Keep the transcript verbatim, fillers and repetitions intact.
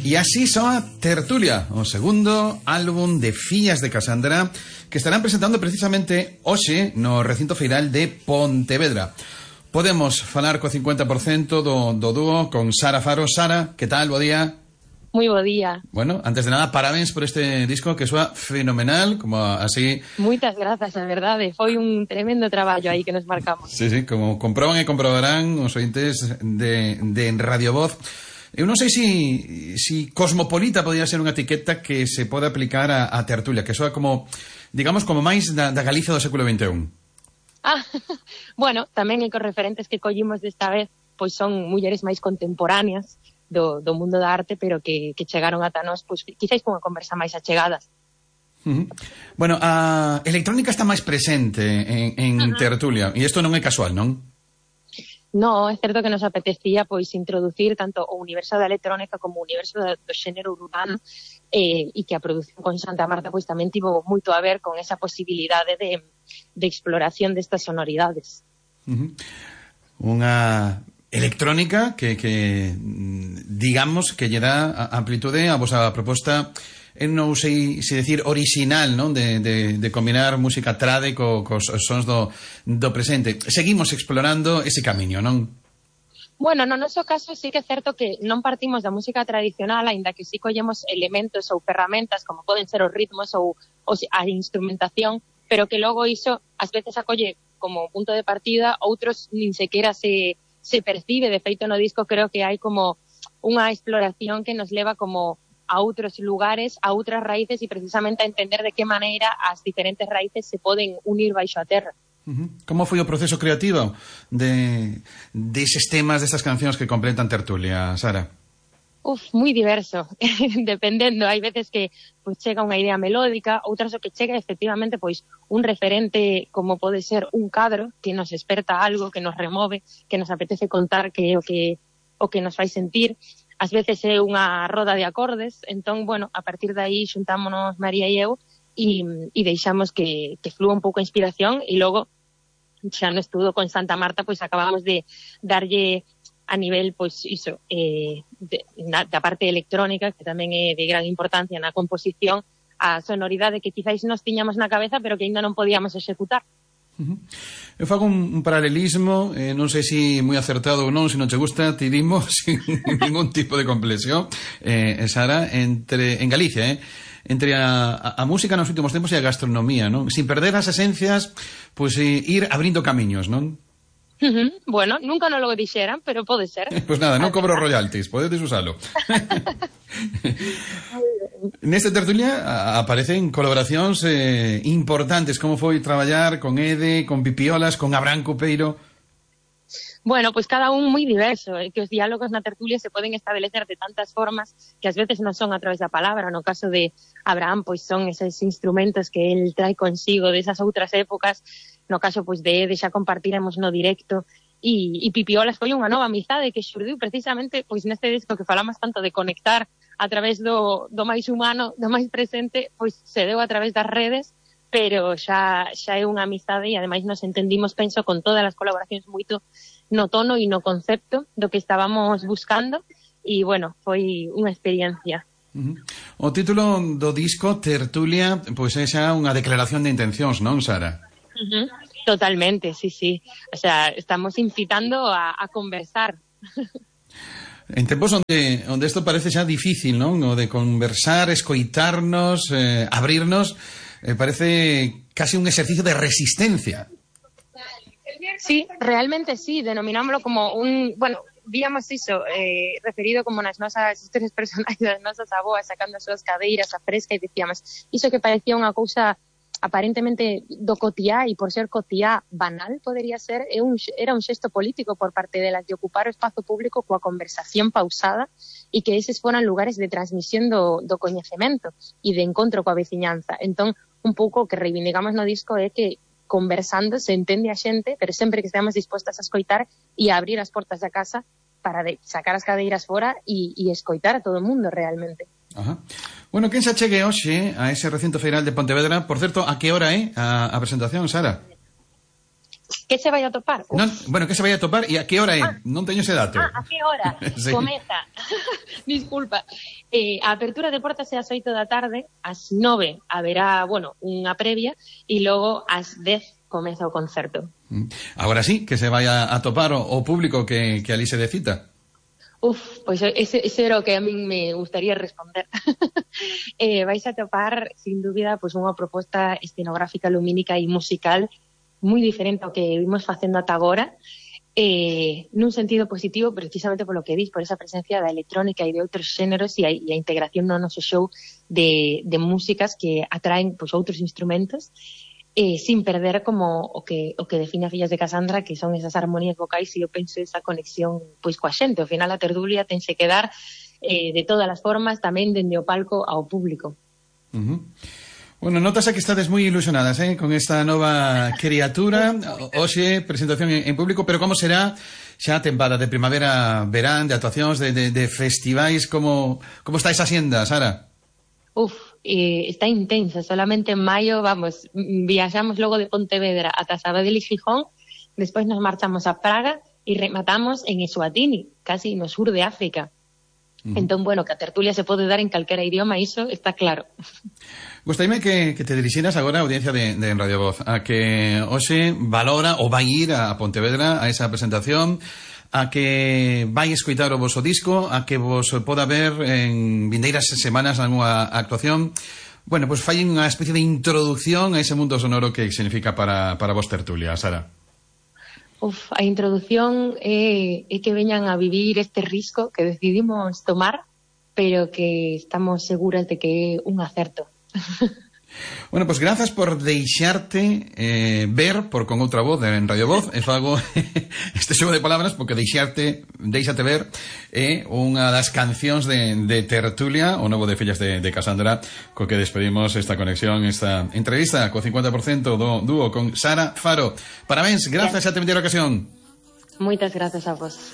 E así soa Tertulia, o segundo álbum de Fillas de Casandra, que estarán presentando precisamente hoxe no recinto feiral de Pontevedra. Podemos falar co cincuenta por cento do, do dúo con Sara Faro. Sara, que tal? Bo día. Moi bo día. Bueno, antes de nada, parabéns por este disco que soa fenomenal, como así... Moitas grazas, a verdade. Foi un tremendo traballo aí que nos marcamos. Sí, sí, como comproban e comprobarán os ointes de, de Radio Voz. Eu non sei si, si cosmopolita podría ser unha etiqueta que se pode aplicar a, a Tertulia, que soa como, digamos, como máis da, da Galicia do século vinte e un. Ah, bueno, tamén é que os referentes que collimos desta vez pois son mulleres máis contemporáneas do, do mundo da arte, pero que, que chegaron ata nós, pois quizáis con unha conversa máis achegada. Uh-huh. Bueno, a electrónica está máis presente en, en uh-huh. Tertulia, e isto non é casual, non? No, é certo que nos apetecía pois introducir tanto o universo da electrónica como o universo do, do xénero urbano, eh, e que a produción con Santa Marta pois tamén tivo moito a ver con esa posibilidade de, de exploración destas sonoridades. Uh-huh. Unha electrónica que, que digamos que lle dá amplitude a vosa proposta. Eu non sei se decir original, non? De, de, de combinar música trade co, cos sons do, do presente. Seguimos explorando ese camiño, non? Bueno, no noso caso sí que é certo que non partimos da música tradicional, aínda que sí collemos elementos ou ferramentas como poden ser os ritmos ou, ou a instrumentación, pero que logo iso ás veces acolle como punto de partida, outros nin sequera se, se percibe. De feito, no disco creo que hai como unha exploración que nos leva como a outros lugares, a outras raíces e precisamente a entender de que maneira as diferentes raíces se poden unir baixo a terra. Uh-huh. Como foi o proceso creativo de deses temas, destas cancións que completan Tertulia, Sara? Uf, moi diverso, dependendo. Hai veces que pois, chega unha idea melódica, outras o que chega efectivamente pois un referente como pode ser un cadro que nos desperta algo, que nos remove, que nos apetece contar, que é o que, o que nos fai sentir. Ás veces é unha roda de acordes, entón, bueno, a partir de aí xuntámonos María e eu e, e deixamos que, que flúa un pouco a inspiración e logo xa no estudo con Santa Marta pois acabamos de darlle a nivel, pois iso, eh, de, na, da parte electrónica, que tamén é de gran importancia na composición, a sonoridade que quizáis nos tiñamos na cabeza pero que ainda non podíamos executar. Uh-huh. Eu fago un, un paralelismo, eh, non sei se moi acertado ou non, se non te gusta, te dimo sin ningún tipo de complexión, eh, Sara, entre en Galicia, eh, entre a, a, a música nos últimos tempos e a gastronomía, non? Sin perder as esencias, pois pues, eh, ir abrindo camiños, non? Uh-huh. Bueno, nunca non lo dixeran, pero pode ser. Pois pues nada, non cobro royalties, podedes usalo. Nesta tertulia aparecen colaboracións eh, importantes. Como foi traballar con Ede, con Pipiolas, con Abraham Cupeiro? Bueno, pois pues cada un moi diverso, eh, que os diálogos na tertulia se poden establecer de tantas formas que ás veces non son a través da palabra. No caso de Abraham, pois son eses instrumentos que el trae consigo desas outras épocas. No caso pois de Ede xa compartiremos no directo. E, e Pipiolas foi unha nova amizade que xurdiu precisamente pois neste disco que falamos tanto de conectar a través do, do máis humano, do máis presente, pois se deu a través das redes, pero xa, xa é unha amizade e ademais nos entendimos, penso, con todas as colaboracións moito no tono e no concepto do que estábamos buscando e, bueno, foi unha experiencia. Uh-huh. O título do disco, Tertulia, pois é xa unha declaración de intencións, non, Sara? Uh-huh. Totalmente, sí, sí. O sea, estamos incitando a, a conversar. En tempos onde onde isto parece xa difícil, non? O de conversar, escoitarnos, eh, abrirnos, eh, parece casi un exercicio de resistencia. Sí, realmente sí, denominámoslo como un, bueno, víamos iso, eh, referido como nas nosas historias personais das nosas aboas sacando as súas cadeiras a fresca e dicíamos, iso que parecía unha cousa aparentemente do cotiá e por ser cotiá banal, podería ser, é un, era un xesto político por parte delas de ocupar o espazo público coa conversación pausada e que eses foran lugares de transmisión do, do coñecemento e de encontro coa veciñanza. Entón, un pouco o que reivindicamos no disco é que conversando se entende a xente, pero sempre que estemos dispostas a escoitar e a abrir as portas da casa para de sacar as cadeiras fora e, e escoitar a todo o mundo realmente. Ajá. Bueno, quen se achegue hoxe a ese recinto feiral de Pontevedra? Por certo, a que hora é a, a presentación, Sara? Que se vai a topar? Non, bueno, que se vai a topar e a que hora é? Ah. Non teño ese dato. Ah, a que hora? Sí. Comeza. Disculpa. Eh, a apertura de portas é ás oito da tarde, ás nove haberá, bueno, unha previa e logo ás dez comeza o concerto. Agora sí, que se vai a, a topar o, o público que, que ali se decita. Uf, pois ese, ese era o que a min me gustaría responder. eh, vais a topar, sin dúbida, pois unha proposta escenográfica, lumínica e musical moi diferente ao que vimos facendo ata agora, eh, nun sentido positivo, precisamente polo que dis, por esa presencia da electrónica e de outros xéneros e a, e a integración no noso show de, de músicas que atraen pois, outros instrumentos, eh, sin perder como o que, o que define a Fillas de Casandra, que son esas armonías vocais e eu penso esa conexión pois coa xente. Ao final a tertulia tense que dar eh, de todas as formas, tamén dende o palco ao público. Uh-huh. Bueno, notas que estades moi ilusionadas, eh, con esta nova criatura. Hoxe, presentación en, en público, pero como será xa a tempada de primavera, verán, de actuacións, de, de, de festivais, como, como está esa xenda, Sara? Uf, eh, está intensa, solamente en maio, vamos, viaxamos logo de Pontevedra ata Sabadell e Gijón, despois nos marchamos a Praga e rematamos en Eswatini, casi no sur de África. Uh-huh. Entón, bueno, que a tertulia se pode dar en calquera idioma, iso está claro. Gustaime que, que te dirixeras agora a audiencia de, de Radio Voz, a que hoxe valora ou vai ir a Pontevedra a esa presentación, a que vai escoitar o voso disco, a que vos poda ver en vindeiras semanas nalgúna actuación. Bueno, pois pues fai unha especie de introducción a ese mundo sonoro que significa para, para vos tertulia, Sara. Uf, a introducción é, é que veñan a vivir este risco que decidimos tomar, pero que estamos seguras de que é un acerto. Bueno, pois pues grazas por deixarte eh, ver por con outra voz en Radio Voz. E fago este xogo de palabras porque deixarte, deixate ver é eh, unha das cancións de, de tertulia, o novo de Fillas de, de Casandra, co que despedimos esta conexión, esta entrevista co cincuenta por cento do dúo con Sara Faro. Parabéns, grazas, xa te vendera ocasión. Moitas grazas a vos.